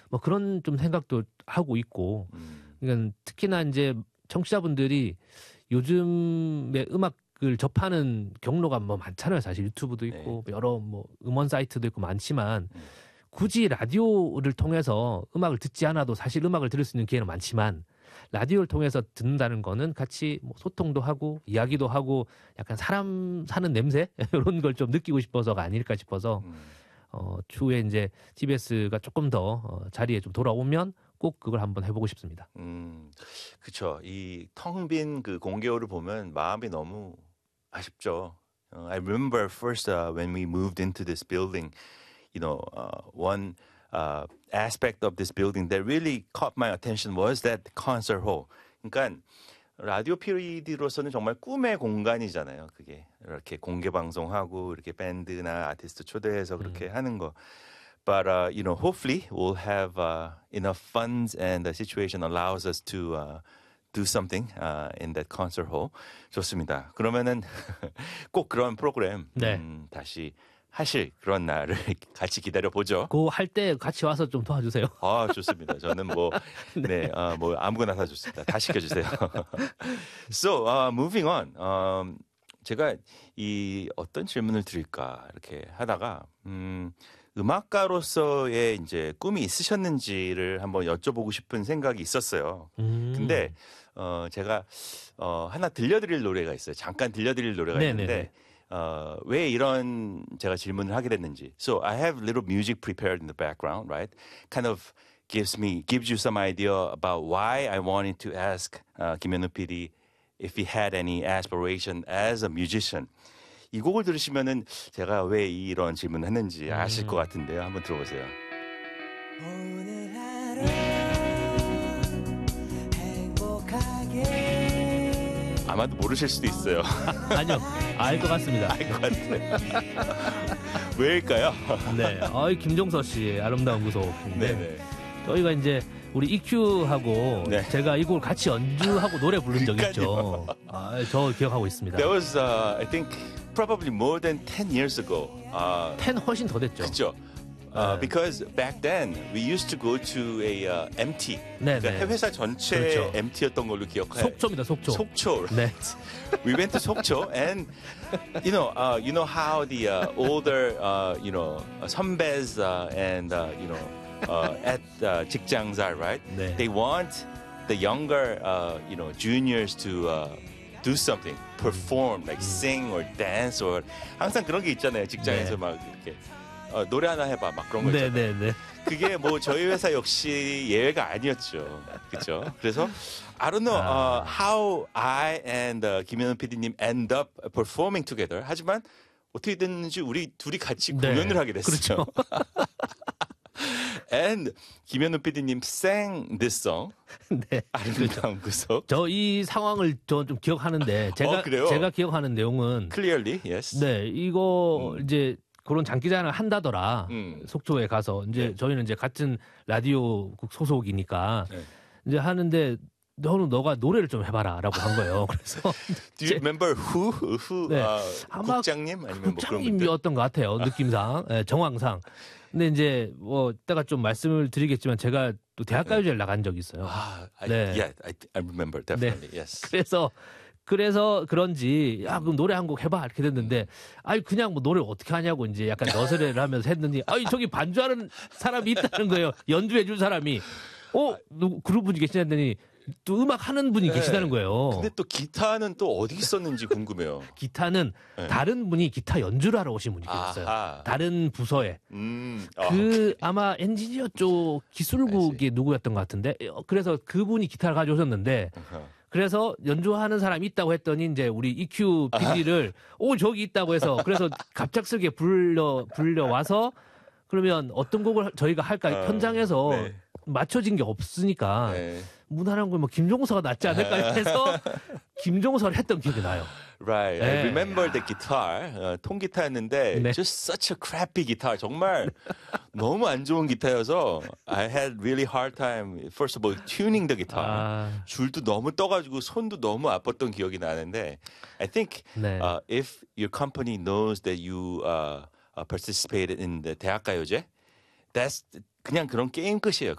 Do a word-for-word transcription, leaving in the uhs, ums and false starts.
뭐 그런 좀 생각도 하고 있고, 음. 그러니까 특히나 이제 청취자분들이 요즘에 음악을 접하는 경로가 뭐 많잖아요. 사실 유튜브도 있고 네. 여러 뭐 음원 사이트도 있고 많지만 음. 굳이 라디오를 통해서 음악을 듣지 않아도 사실 음악을 들을 수 있는 기회는 많지만 라디오를 통해서 듣는다는 거는 같이 뭐 소통도 하고 이야기도 하고 약간 사람 사는 냄새 이런 걸 좀 느끼고 싶어서가 아닐까 싶어서 음. 어, 추후에 이제 티비에스가 조금 더 어, 자리에 좀 돌아오면 꼭 그걸 한번 해보고 싶습니다. 음, 그쵸. 이 텅 빈 그 공개호를 보면 마음이 너무 아쉽죠. Uh, I remember first uh, when we moved into this building, you know, uh, one uh, aspect of this building that really caught my attention was that concert hall. 그러니까 라디오 피디로서는 정말 꿈의 공간이잖아요. 그게 이렇게 공개 방송하고 이렇게 밴드나 아티스트 초대해서 그렇게 음. 하는 거. But uh, you know, hopefully we'll have uh, enough funds and the situation allows us to uh, do something uh, in that concert hall. 좋습니다. 그러면은 꼭 그런 프로그램 네. 음, 다시 하실 그런 날을 같이 기다려 보죠. 그거 할 때 같이 와서 좀 도와주세요. 아, 좋습니다. 저는 뭐, 네, 어, 뭐, 아무거나 다 좋습니다. 다 시켜주세요. So, uh, moving on. Um, 제가 이 어떤 질문을 드릴까 이렇게 하다가, 음, 음악가로서의 이제 꿈이 있으셨는지를 한번 여쭤보고 싶은 생각이 있었어요. 음. 근데, 어, 제가, 어, 하나 들려드릴 노래가 있어요. 잠깐 들려드릴 노래가 네네네. 있는데, 어, 왜 이런 제가 질문을 하게 됐는지. So I have little music prepared in the background, right? Kind of gives me, gives you some idea about why I wanted to ask uh, 김현우 피디 if he had any aspiration as a musician. 이 곡을 들으시면은 제가 왜 이런 질문을 했는지 아실 것 같은데요. 한번 들어보세요. 오늘 하루 행복하게 아마도 모르실 수도 있어요. 아니요, 알 것 같습니다. 알 것 같아요. 왜일까요? 네, 어이 김종서 씨의 아름다운 구속. 네네. 저희가 이제 우리 이큐하고 네. 제가 이 곡을 같이 연주하고 노래 부른 적 있죠. 아, 저 기억하고 있습니다. That was, uh, I think, probably more than ten years ago. Uh, 텐 훨씬 더 됐죠. 그렇죠. Uh, 네. because back then we used to go to a uh, 엠티. 네, 그러니까 네. 회사 전체 그렇죠. 엠티였던 걸로 기억해요. 속초입니다, 속초. 속초. 네. We went to 속초 and you know, uh, you know how the uh, older, uh, you know, 선배s uh, and uh, you know, uh, at uh, 직장사, right? 네. They want the younger, uh, you know, juniors to uh, do something, perform, like sing or dance or 항상 그런 게 있잖아요. 직장에서 네. 막 이렇게 어, 노래 하나 해봐, 막 그런 거 있잖아요. 네, 네, 네. 그게 뭐 저희 회사 역시 예외가 아니었죠. 그렇죠? 그래서 I don't know uh, how I and uh, 김현우 피디님 end up performing together. 하지만 어떻게 됐는지 우리 둘이 같이 네. 공연을 하게 됐어요. 그렇죠. And 김현우 피디님 sang this song. 네. 아름다운 구속. 저 이 상황을 저 좀 기억하는데 제가 어, 그래요? 제가 기억하는 내용은 Clearly, yes. 네, 이거 이제 그런 장기자랑을 한다더라. 음. 속초에 가서 이제 네. 저희는 이제 같은 라디오국 소속이니까 네. 이제 하는데 너는 너가 노래를 좀 해봐라라고 한 거예요. 그래서 Do you remember who, who, 네. uh, 아마 국장님 아니면 뭐 그런 분들? 국장님이었던 것 같아요. 느낌상, 네, 정황상. 근데 이제 뭐 이따가 좀 말씀을 드리겠지만 제가 또 대학가요제를 나간 적이 있어요. 아, I, 네. yeah, I, I remember definitely. Yes. 그래서 그래서 그런지 야 그럼 노래 한 곡 해봐 이렇게 됐는데 아니 그냥 뭐 노래 어떻게 하냐고 이제 약간 너스레를 하면서 했더니 아니 저기 반주하는 사람이 있다는 거예요. 연주해 줄 사람이 어 누구 그런 분이 계시냐더니 또 음악 하는 분이 계시다는 거예요. 근데 또 기타는 또 어디 있었는지 궁금해요. 기타는 네. 다른 분이 기타 연주를 하러 오신 분이 계셨어요. 아하. 다른 부서에. 음, 아, 그 아마 엔지니어 쪽 기술국이 누구였던 것 같은데 어, 그래서 그분이 기타를 가져오셨는데 그래서 연주하는 사람이 있다고 했더니 이제 우리 이큐 피디를 오 저기 있다고 해서 그래서 갑작스럽게 불러 불려 와서 그러면 어떤 곡을 저희가 할까 어, 현장에서 네. 맞춰진 게 없으니까 네. 무난한 걸뭐 김종서가 낫지 않을까 해서 김종서를 했던 기억이 나요. Right. I 네. remember the guitar. 어, 통기타였는데 네. just such a crappy guitar. 정말 너무 안 좋은 기타여서 I had really hard time first of all tuning the guitar. 아. 줄도 너무 떠가지고 손도 너무 아팠던 기억이 나는데 I think 네. uh, if your company knows that you uh, uh, participated in the 대학가요제, that's 그냥 그런 게임 끝이에요.